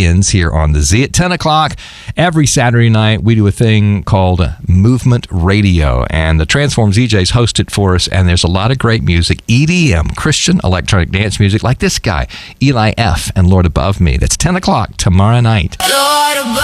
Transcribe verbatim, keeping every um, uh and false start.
weekends here on the Z at ten o'clock. Every Saturday night, we do a thing called Movement Radio, and the Transform Z Js host it for us, and there's a lot of great music, E D M, Christian electronic dance music, like this guy, Eli F. and Lord Above Me. That's ten o'clock tomorrow night. Lord above